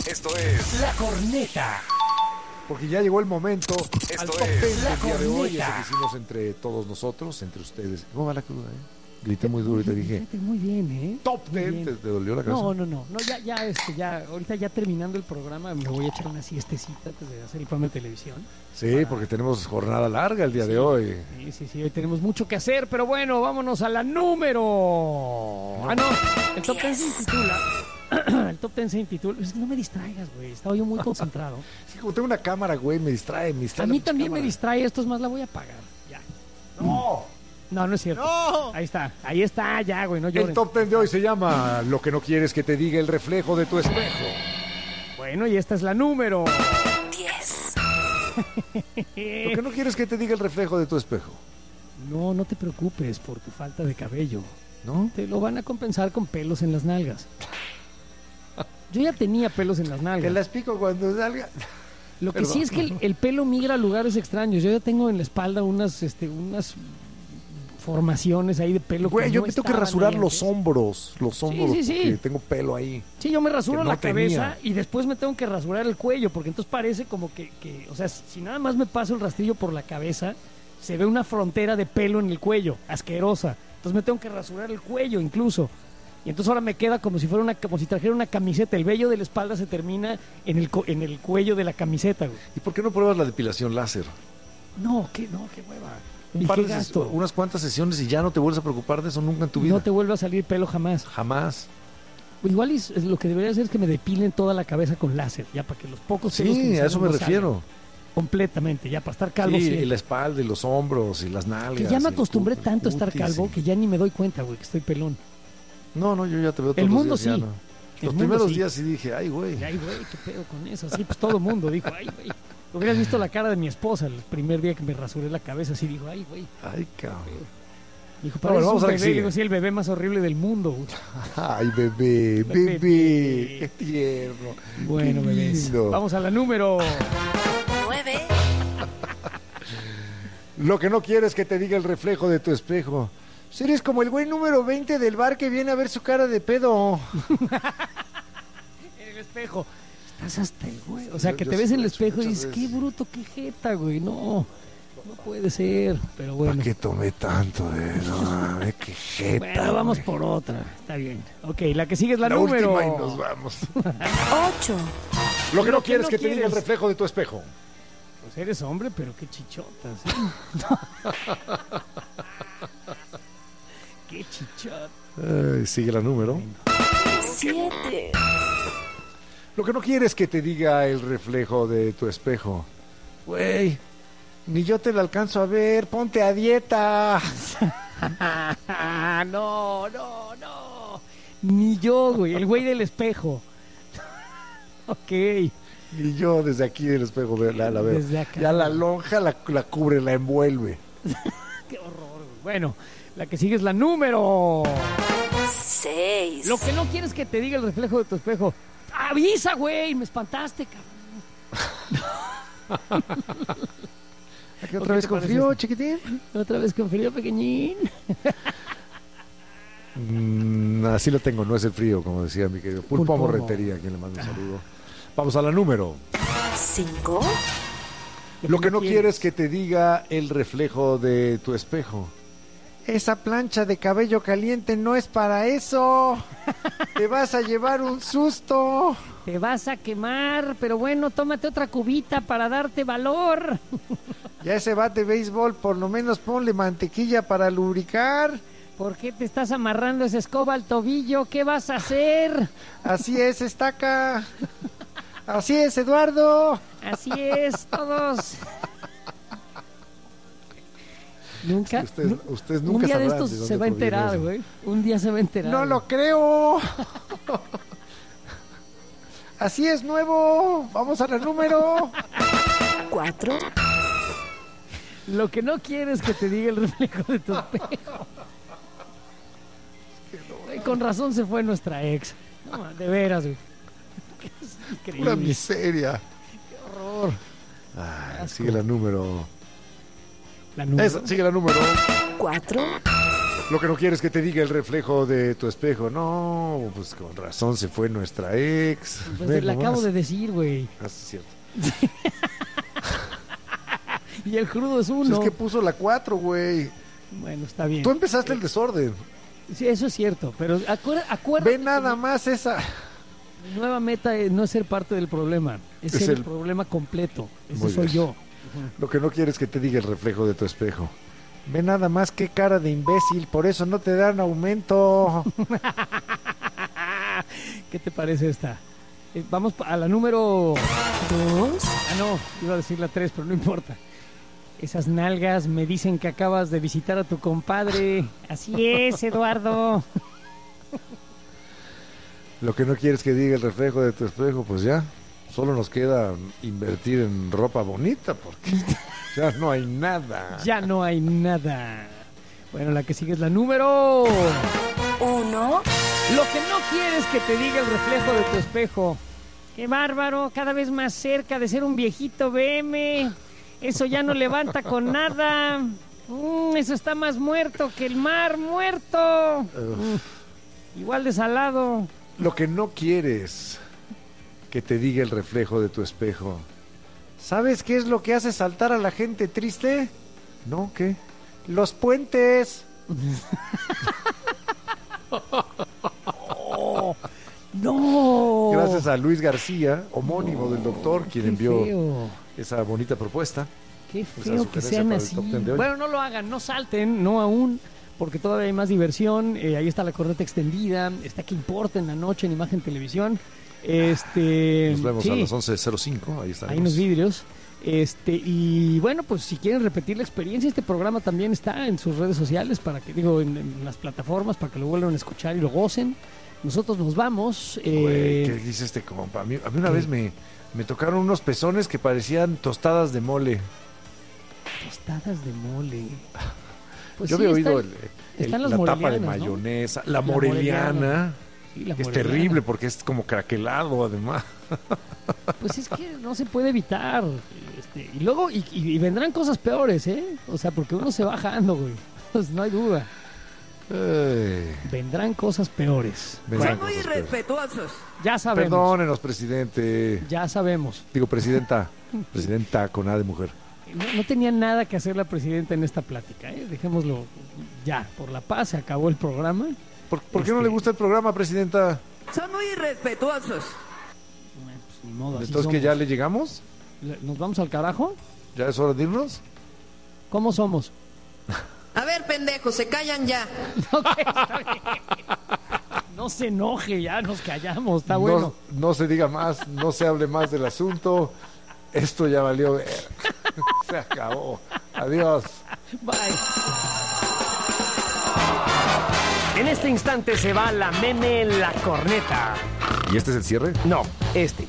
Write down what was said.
Esto es La Corneta. Porque ya llegó el momento. Esto al top es 10 La del día de hoy, Corneta. ese que hicimos entre todos nosotros, entre ustedes. ¿Cómo va la cruda, Grité muy duro y te dije, Fíjate, muy bien, ¿eh? top Muy 10. bien. ¿Te dolió la cabeza? No, ya, ahorita ya terminando el programa me voy a echar una siestecita antes de hacer el programa de televisión. Sí, porque tenemos jornada larga el día de hoy. Sí, hoy tenemos mucho que hacer, pero bueno, vámonos a la número... Ah, no, el top 10 se intitula... El top 10 se intitula... Es que no me distraigas, güey, estaba yo muy concentrado. Sí, como tengo una cámara, güey, me distrae. A la mí pinche también me cámara. distrae, esto es más, la voy a apagar, ya. ¡No! No es cierto. ¡No! Ahí está, ya, güey, no lloren. El top 10 de hoy se llama Lo que no quieres que te diga el reflejo de tu espejo. Bueno, y esta es la número... 10. Lo que no quieres que te diga el reflejo de tu espejo. No te preocupes por tu falta de cabello. ¿No? Te lo van a compensar con pelos en las nalgas. Yo ya tenía pelos en las nalgas. Te las pico cuando salga. Lo que Perdón. sí es que el pelo migra a lugares extraños. Yo ya tengo en la espalda unas formaciones ahí de pelo. Güey, que yo no me tengo que estaban rasurar ahí los antes. hombros. Sí. Porque tengo pelo ahí. Sí, yo me rasuro que no la cabeza tenía. y después me tengo que rasurar el cuello, porque entonces parece como que, o sea, si nada más me paso el rastrillo por la cabeza, se ve una frontera de pelo en el cuello, asquerosa. Entonces me tengo que rasurar el cuello incluso. Y entonces ahora me queda como si trajera una camiseta. El vello de la espalda se termina en el cuello de la camiseta, güey. ¿Y por qué no pruebas la depilación láser? No, qué hueva. Un ¿Y par qué de gasto? unas cuantas sesiones y ya no te vuelves a preocupar de eso nunca en tu vida. No te vuelve a salir pelo jamás. Jamás. Igual lo que debería hacer es que me depilen toda la cabeza con láser, ya para que los pocos pelos que Sí, a salgan eso me no refiero. salgan. Completamente, ya para estar calvo. Sí, siempre. y la espalda y los hombros y las nalgas. Que ya me y el acostumbré tanto a estar cutis, calvo y- que ya ni me doy cuenta, güey, que estoy pelón. No, yo ya te veo todos El los mundo días, ya sí. no. El Los mundo primeros sí. días sí dije, ay, güey. Ay, güey, qué pedo con eso. Sí, pues todo el mundo dijo, ay, güey. Hubieras visto la cara de mi esposa el primer día que me rasuré la cabeza, así dijo, ay, güey. Ay, cabrón. Dijo, Bueno, pareces vamos un a la que bebé. sigue. Digo, sí, el bebé más horrible del mundo, güey. Ay, bebé, Bebé. bebé. Qué tierno. Bueno, Qué bebés. lindo. Vamos a la número... 9. Lo que no quieres que te diga el reflejo de tu espejo. Si eres como el güey número 20 del bar que viene a ver su cara de pedo. En el espejo. Estás hasta el güey. O sea, Yo- que yo te sí ves en lo el he hecho espejo y muchas dices, qué veces. bruto, qué jeta, güey. No puede ser. Pero bueno. ¿Para qué tomé tanto de no mames, qué jeta? Bueno, vamos güey. por otra. Está bien. Ok, la que sigue es la, La número. última y nos vamos. 8. Lo que Lo no que quieres no que te diga el quieres. reflejo de tu espejo. Pues eres hombre, pero qué chichotas. Qué chichot. Ay, sigue la número. 7. Lo que no quieres que te diga el reflejo de tu espejo. Güey, ni yo te lo alcanzo a ver, ponte a dieta. No. Ni yo, güey. El güey del espejo. Ok. Ni yo desde aquí del espejo la veo. Desde acá. Ya la lonja la cubre, la envuelve. Qué horror, güey. Bueno, la que sigue es la número. 6. Lo que no quieres que te diga el reflejo de tu espejo. Avisa, güey. Me espantaste, cabrón. Aquí ¿O otra qué vez te con parece frío, esto? chiquitín. Otra vez con frío, pequeñín. Así lo tengo, no es el frío, como decía mi querido Pulpo Pulpo. Morretería, a quien le mando un saludo. Vamos a la número. 5. Lo que no quieres que te diga el reflejo de tu espejo. Esa plancha de cabello caliente no es para eso. Te vas a llevar un susto. Te vas a quemar, pero bueno, tómate otra cubita para darte valor. Ya ese bat de béisbol, por lo menos ponle mantequilla para lubricar. ¿Por qué te estás amarrando esa escoba al tobillo? ¿Qué vas a hacer? Así es, estaca. Así es, Eduardo. Así es, todos. Nunca. Ustedes Un nunca día de sabrán estos dónde se va a proviene enterar, eso. güey. Un día se va a enterar. No lo creo. Así es, nuevo. Vamos a la número. 4. Lo que no quieres que te diga el reflejo de tu espejo. Güey, con razón se fue nuestra ex. No, de veras, güey. Es Pura increíble. miseria. Qué horror. Ay, sigue la número. La número. Esa, sigue la número. 4. Lo que no quieres que te diga el reflejo de tu espejo. No, pues con razón se fue nuestra ex. Pues Ve le nomás. acabo de decir, güey. Ah, sí, es cierto. Y el crudo es Pues uno. es que puso la 4, güey. Bueno, está bien. Tú empezaste el desorden. Sí, eso es cierto, pero acuérdate Ve nada más esa. mi nueva meta no es ser parte del problema, es Es ser el el- problema completo. Ese Muy soy bien. yo. Lo que no quieres que te diga el reflejo de tu espejo. Ve nada más qué cara de imbécil, por eso no te dan aumento. ¿Qué te parece esta? Vamos a la número 2. Ah, no, iba a decir la 3, pero no importa. Esas nalgas me dicen que acabas de visitar a tu compadre. Así es, Eduardo. Lo que no quieres que diga el reflejo de tu espejo, pues ya. Solo nos queda invertir en ropa bonita porque ya no hay nada. Ya no hay nada. Bueno, la que sigue es la número 1, Lo que no quieres que te diga el reflejo de tu espejo. ¡Qué bárbaro! Cada vez más cerca de ser un viejito BM. Eso ya no levanta con nada. Eso está más muerto que el mar muerto. Igual de salado. Lo que no quieres que te diga el reflejo de tu espejo. ¿Sabes qué es lo que hace saltar a la gente triste? ¿No? ¿Qué? Los puentes. ¡No! Gracias a Luis García, homónimo del doctor, quien Qué envió feo. esa bonita propuesta. Qué Esa feo que sugerencia sean para el así. top 10 de hoy. Bueno, no lo hagan, no salten, no aún, porque todavía hay más diversión. Ahí está la corneta extendida, está que importa en la noche en Imagen Televisión. Nos vemos sí, a las 11:05, ahí estaremos. hay unos vidrios. Y bueno, pues si quieren repetir la experiencia, este programa también está en sus redes sociales, para que en las plataformas, para que lo vuelvan a escuchar y lo gocen. Nosotros nos vamos. Güey, ¿qué dice este compa? A mí una ¿qué? vez me tocaron unos pezones que parecían tostadas de mole. Tostadas de mole. Pues Yo sí, había oído están las la tapa de morelianas, ¿no? mayonesa, la moreliana, Sí, la que es moreliana. terrible porque es como craquelado además. Pues es que no se puede evitar. Y luego, y vendrán cosas peores, ¿eh? O sea, porque uno se va bajando, güey. Pues no hay duda. Ay, Vendrán cosas peores. vendrán Son muy cosas peores. irrespetuosos. Ya sabemos. Perdónenos, presidente. Ya sabemos. Digo, presidenta. Presidenta con A de mujer. No tenía nada que hacer la presidenta en esta plática, ¿eh? Dejémoslo ya. Por la paz se acabó el programa. ¿Por qué no le gusta el programa, presidenta? Son muy irrespetuosos. Bueno, pues ni modo, así Entonces, ¿que ya le llegamos? ¿Nos vamos al carajo? ¿Ya es hora de irnos? ¿Cómo somos? A ver, pendejos, se callan ya. Ok, está bien. No se enoje, ya nos callamos, está bueno. No se diga más, no se hable más del asunto. Esto ya valió ver. Se acabó. Adiós. Bye. En este instante se va la meme en la corneta. ¿Y este es el cierre? No, este.